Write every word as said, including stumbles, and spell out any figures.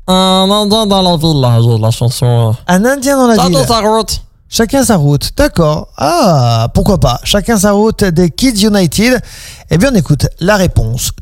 Un indien dans la ville, là, j'ai la chanson. Un Indien dans la Chacun ville. sa route. Chacun sa route. D'accord. Ah, pourquoi pas. Chacun sa route des Kids United. Eh bien, on écoute la réponse